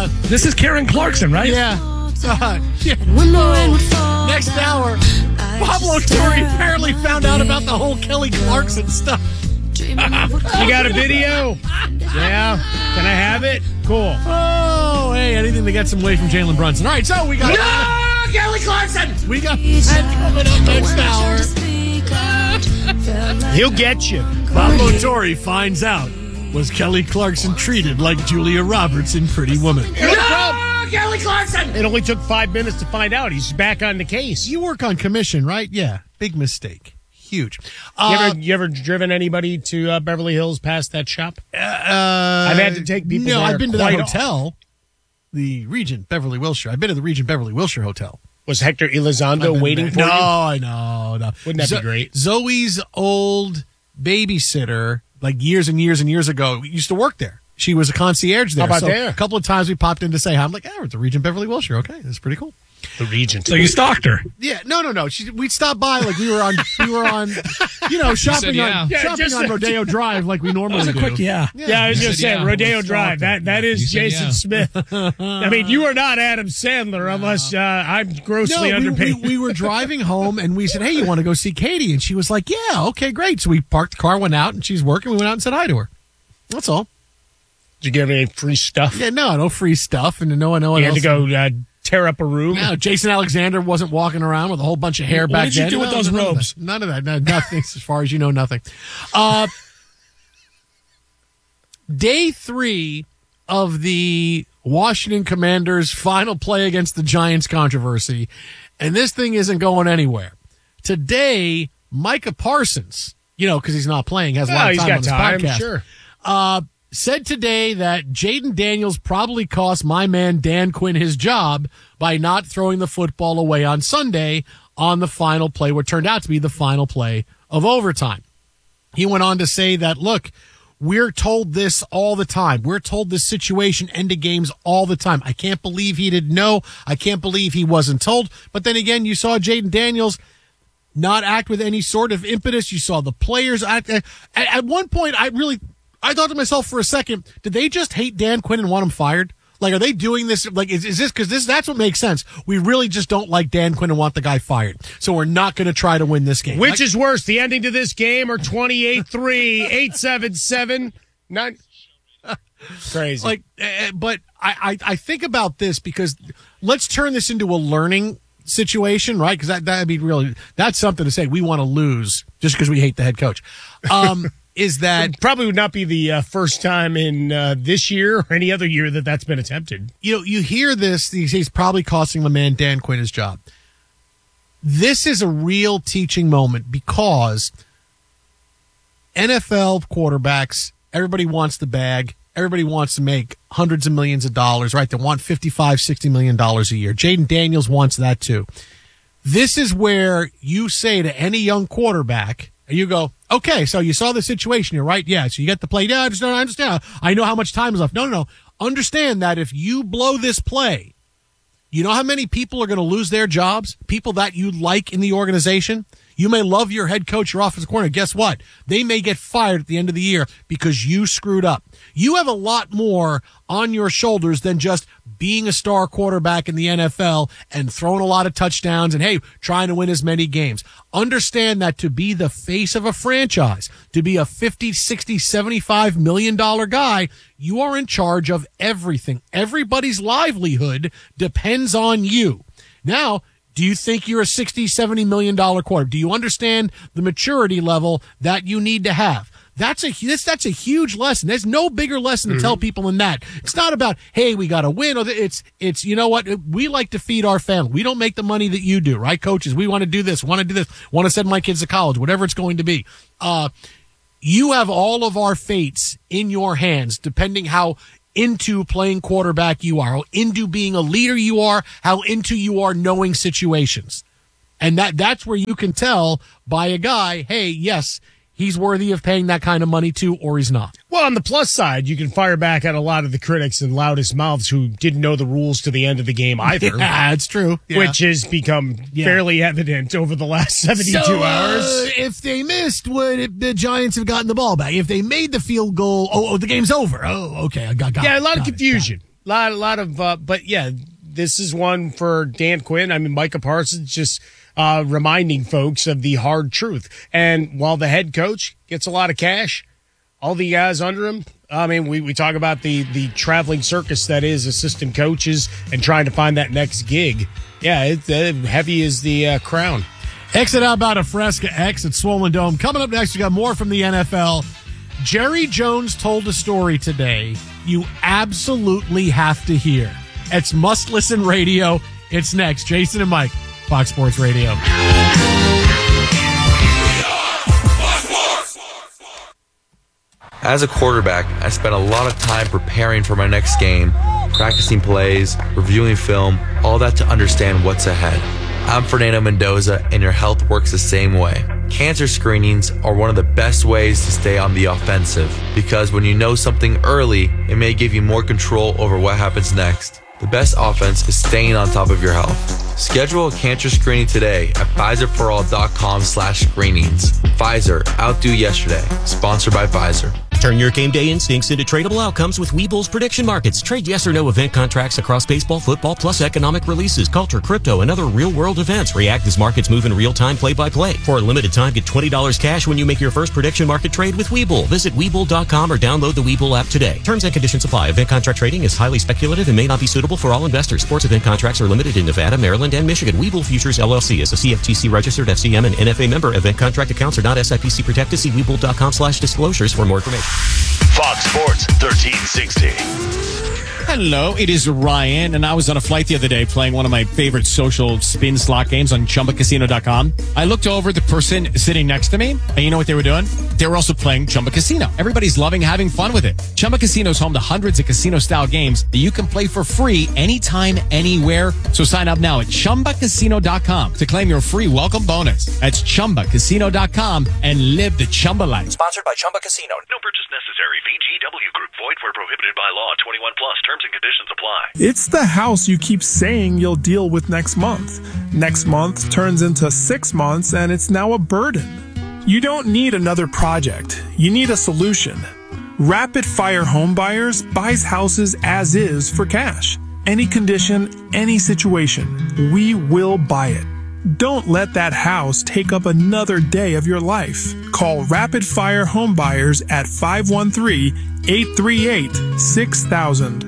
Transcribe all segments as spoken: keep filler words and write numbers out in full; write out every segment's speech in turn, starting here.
Uh, this is Karen Clarkson, right? Yeah. Uh, yeah. Oh, next hour, Pablo Torre apparently found out about the whole Kelly Clarkson stuff. You got a video? Yeah. Can I have it? Cool. Oh, hey, anything to get some away from Jalen Brunson. All right, so we got... No! Kelly Clarkson! We got that coming up next hour. He'll get you. Pablo Torre finds out, was Kelly Clarkson treated like Julia Roberts in Pretty Woman? No! Kelly Clarkson! It only took five minutes to find out. He's back on the case. You work on commission, right? Yeah. Big mistake. Huge. Uh, you, ever, you ever driven anybody to uh, Beverly Hills past that shop? Uh, I've had to take people No, there I've been to that quite hotel. Off. The Regent Beverly Wilshire. I've been to the Regent Beverly Wilshire Hotel. Was Hector Elizondo waiting for no, you? No, I know. No. Wouldn't that Zo- be great? Zoe's old babysitter, like years and years and years ago, used to work there. She was a concierge there. How about so there? A couple of times we popped in to say hi. I'm like, oh, we're at the Regent Beverly Wilshire. Okay, that's pretty cool. The Regent. So you stalked her? Yeah, no, no, no. She, we'd stop by like we were on, we were on, you know, shopping said, yeah. on Yeah, shopping just- on Rodeo Drive like we normally do. Quick, yeah. Yeah, I was You just said saying, yeah. Rodeo Let's Drive. start That That is You said Jason yeah. Smith. I mean, you are not Adam Sandler unless uh, I'm grossly No, we, underpaid. we, we were driving home and we said, hey, you want to go see Katie? And she was like, yeah, okay, great. So we parked the car, went out, and she's working. We went out and said hi to her. That's all. Did you give any free stuff? Yeah, no, no free stuff. And no one, no one You had else. to go uh, tear up a room? No, Jason Alexander wasn't walking around with a whole bunch of hair What back did you then. do with No, those none of robes? that. None of that. No, nothing. As far as you know, nothing. Uh, day three of the Washington Commanders' final play against the Giants controversy, and this thing isn't going anywhere. Today, Micah Parsons, you know, because he's not playing, has a lot Oh, of he's time got on this time, podcast. sure. Uh, said today that Jaden Daniels probably cost my man Dan Quinn his job by not throwing the football away on Sunday on the final play, what turned out to be the final play of overtime. He went on to say that, look, we're told this all the time. We're told this situation ended games all the time. I can't believe he didn't know. I can't believe he wasn't told. But then again, you saw Jaden Daniels not act with any sort of impetus. You saw the players act. At, at one point, I really, I thought to myself for a second, did they just hate Dan Quinn and want him fired? Like, are they doing this? Like, is, is this because this? That's what makes sense. We really just don't like Dan Quinn and want the guy fired, so we're not going to try to win this game. Which like, is worse, the ending to this game or twenty-eight three, eight seven seven, nine Crazy. Like, uh, but I, I I think about this because let's turn this into a learning situation, right? Because that that'd be really that's something to say. We want to lose just because we hate the head coach. Um, is that probably would not be the uh, first time in uh, this year or any other year that that's been attempted. You know, you hear this, he's probably costing my man Dan Quinn his job. This is a real teaching moment because N F L quarterbacks, everybody wants the bag. Everybody wants to make hundreds of millions of dollars, right? They want fifty-five, sixty million dollars a year. Jaden Daniels wants that too. This is where you say to any young quarterback, and you go, okay, so you saw the situation here, right? Yeah, so you get the play. Yeah, I understand. I understand. I know how much time is left. No, no, no. Understand that if you blow this play, you know how many people are going to lose their jobs? People that you like in the organization? You may love your head coach, your offensive coordinator. Guess what? They may get fired at the end of the year because you screwed up. You have a lot more on your shoulders than just being a star quarterback in the N F L and throwing a lot of touchdowns and, hey, trying to win as many games. Understand that to be the face of a franchise, to be a fifty, sixty, seventy-five million dollars guy, you are in charge of everything. Everybody's livelihood depends on you. Now, do you think you're a sixty, seventy million dollars quarterback? Do you understand the maturity level that you need to have? That's a this, that's a huge lesson. There's no bigger lesson to mm-hmm. tell people than that. It's not about, hey, we got to win. Or it's it's you know what? We like to feed our family. We don't make the money that you do, right, coaches? We want to do this, want to do this, want to send my kids to college, whatever it's going to be. Uh, you have all of our fates in your hands, depending how into playing quarterback you are, how into being a leader you are, how into you are knowing situations. And that that's where you can tell by a guy, hey, yes, he's worthy of paying that kind of money too, or he's not. Well, on the plus side, you can fire back at a lot of the critics and loudest mouths who didn't know the rules to the end of the game either. Yeah, it's true. Yeah. Which has become yeah. fairly evident over the last seventy-two so, uh, hours. If they missed, would the Giants have gotten the ball back? If they made the field goal, oh, oh the game's over. Oh, okay, I got, got Yeah, it, a lot got of confusion. lot, a lot of, uh, but yeah, this is one for Dan Quinn. I mean, Micah Parsons just uh, reminding folks of the hard truth. And while the head coach gets a lot of cash, all the guys under him, I mean, we, we talk about the, the traveling circus that is assistant coaches and trying to find that next gig. Yeah, it's uh, heavy as the uh, crown. Exit Outbound of Fresca X at Swollen Dome. Coming up next, we got more from the N F L. Jerry Jones told a story today you absolutely have to hear. It's Must Listen Radio. It's next. Jason and Mike, Fox Sports Radio. As a quarterback, I spent a lot of time preparing for my next game, practicing plays, reviewing film, all that to understand what's ahead. I'm Fernando Mendoza, and your health works the same way. Cancer screenings are one of the best ways to stay on the offensive, because when you know something early, it may give you more control over what happens next. The best offense is staying on top of your health. Schedule a cancer screening today at Pfizerforall.com slash screenings. Pfizer, outdo yesterday. Sponsored by Pfizer. Turn your game day instincts into tradable outcomes with Webull's prediction markets. Trade yes or no event contracts across baseball, football, plus economic releases, culture, crypto, and other real-world events. React as markets move in real time, play-by-play. For a limited time, get twenty dollars cash when you make your first prediction market trade with Webull. Visit Webull dot com or download the Webull app today. Terms and conditions apply. Event contract trading is highly speculative and may not be suitable for all investors. Sports event contracts are limited in Nevada, Maryland, and Michigan. Webull Futures, L L C is a C F T C-registered F C M and N F A member. Event contract accounts are not S I P C protected. See Webull dot com slash disclosures for more information. Fox Sports thirteen sixty. Hello, it is Ryan, and I was on a flight the other day playing one of my favorite social spin slot games on Chumba Casino dot com. I looked over at the person sitting next to me, and you know what they were doing? They were also playing Chumba Casino. Everybody's loving having fun with it. Chumba Casino is home to hundreds of casino-style games that you can play for free anytime, anywhere. So sign up now at Chumba Casino dot com to claim your free welcome bonus. That's Chumba Casino dot com and live the Chumba life. Sponsored by Chumba Casino. No purchase necessary. V G W Group. Void where prohibited by law. twenty-one plus. Terms and conditions apply. It's the house you keep saying you'll deal with next month. Next month turns into six months and it's now a burden. You don't need another project. You need a solution. Rapid Fire Home Buyers buys houses as is for cash. Any condition, any situation, we will buy it. Don't let that house take up another day of your life. Call Rapid Fire Home Buyers at five one three, eight three eight, six thousand.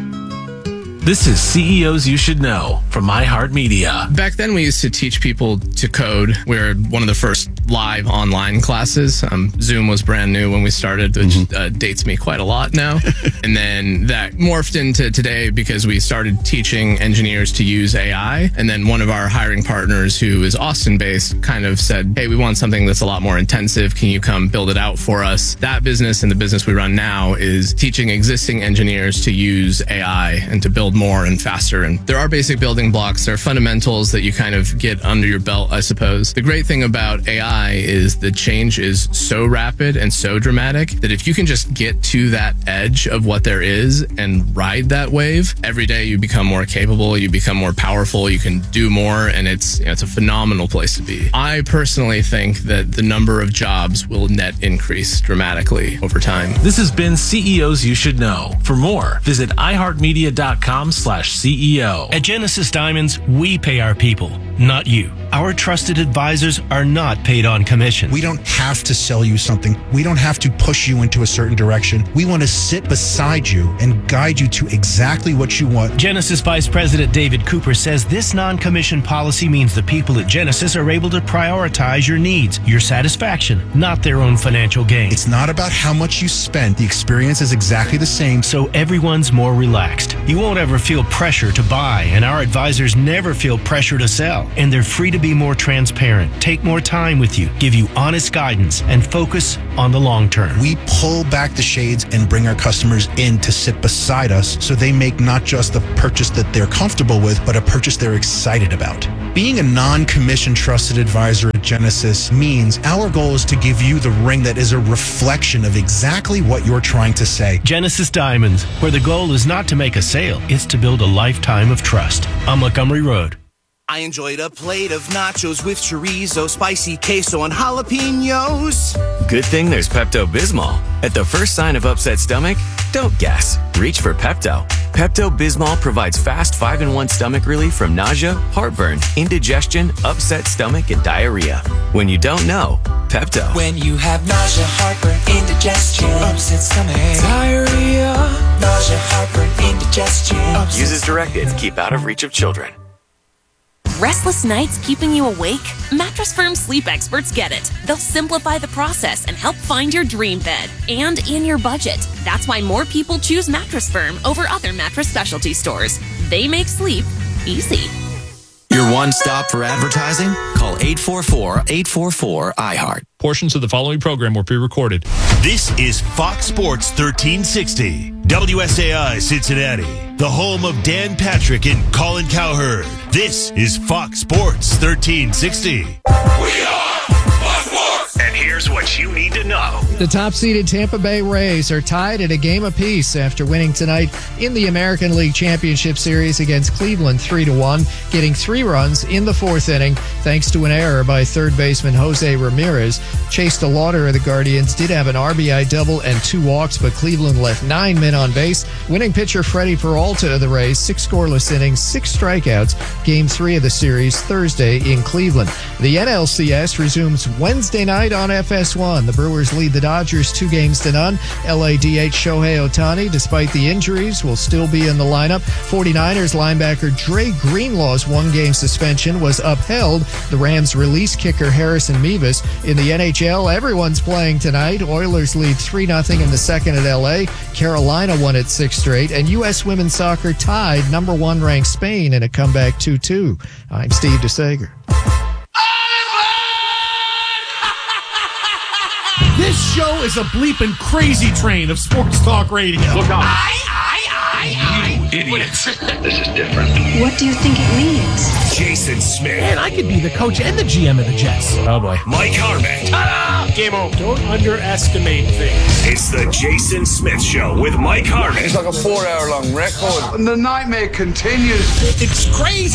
This is C E Os You Should Know from iHeartMedia. Back then, we used to teach people to code. We were one of the first live online classes. Um, Zoom was brand new when we started, which mm-hmm. uh, dates me quite a lot now. And then that morphed into today because we started teaching engineers to use A I. And then one of our hiring partners, who is Austin-based, kind of said, hey, we want something that's a lot more intensive. Can you come build it out for us? That business and the business we run now is teaching existing engineers to use A I and to build more and faster. And there are basic building blocks. There are fundamentals that you kind of get under your belt, I suppose. The great thing about A I is the change is so rapid and so dramatic that if you can just get to that edge of what there is and ride that wave, every day you become more capable, you become more powerful, you can do more, and it's, you know, it's a phenomenal place to be. I personally think that the number of jobs will net increase dramatically over time. This has been C E Os You Should Know. For more, visit iHeartMedia.com slash CEO. At Genesis Diamonds, we pay our people, not you. Our trusted advisors are not paid on commission. We don't have to sell you something. We don't have to push you into a certain direction. We want to sit beside you and guide you to exactly what you want. Genesis Vice President David Cooper says this non-commission policy means the people at Genesis are able to prioritize your needs, your satisfaction, not their own financial gain. It's not about how much you spend. The experience is exactly the same. So everyone's more relaxed. You won't ever feel pressure to buy, and our advisors never feel pressure to sell. And they're free to be more transparent, take more time with you, give you honest guidance, and focus on the long term. We pull back the shades and bring our customers in to sit beside us so they make not just the purchase that they're comfortable with, but a purchase they're excited about. Being a non-commissioned trusted advisor at Genesis means our goal is to give you the ring that is a reflection of exactly what you're trying to say. Genesis Diamonds, where the goal is not to make a sale, it's to build a lifetime of trust. On Montgomery Road. I enjoyed a plate of nachos with chorizo, spicy queso, and jalapenos. Good thing there's Pepto-Bismol. At the first sign of upset stomach, don't guess. Reach for Pepto. Pepto-Bismol provides fast five in one stomach relief from nausea, heartburn, indigestion, upset stomach, and diarrhea. When you don't know, Pepto. When you have nausea, heartburn, indigestion, upset stomach, diarrhea, nausea, heartburn, indigestion. Use as directed. Keep out of reach of children. Restless nights keeping you awake? Mattress Firm sleep experts get it. They'll simplify the process and help find your dream bed, and in your budget. That's why more people choose Mattress Firm over other mattress specialty stores. They make sleep easy. Your one-stop for advertising? Call eight four four, eight four four, I heart. Portions of the following program were pre-recorded. This is Fox Sports thirteen sixty, W S A I Cincinnati, the home of Dan Patrick and Colin Cowherd. This is Fox Sports thirteen sixty. We are Fox Sports! And here's what you need to know. The top-seeded Tampa Bay Rays are tied at a game apiece after winning tonight in the American League Championship Series against Cleveland three to one, getting three runs in the fourth inning thanks to an error by third baseman Jose Ramirez. Chase DeLauder of the Guardians did have an R B I double and two walks, but Cleveland left nine men on base. Winning pitcher Freddie Peralta of the Rays, six scoreless innings, six strikeouts. Game three of the series Thursday in Cleveland. The N L C S resumes Wednesday night on F S one. The Brewers lead the Dodgers two games to none. L A D H Shohei Ohtani, despite the injuries, will still be in the lineup. 49ers linebacker Dre Greenlaw's one-game suspension was upheld. The Rams release kicker Harrison Mevis. In the N H L, everyone's playing tonight. Oilers lead three nothing in the second at L A. Carolina won at six straight. And U S women's soccer tied number one ranked Spain in a comeback two two. I'm Steve DeSager. This show is a bleeping crazy train of sports talk radio. Look out. I, I, I, you idiots. This is different. What do you think it means? Jason Smith. Man, I could be the coach and the G M of the Jets. Oh, boy. Mike Harmon. Ta-da! Game over. Don't underestimate things. It's the Jason Smith Show with Mike Harmon. It's like a four-hour-long record. And the nightmare continues. It's crazy.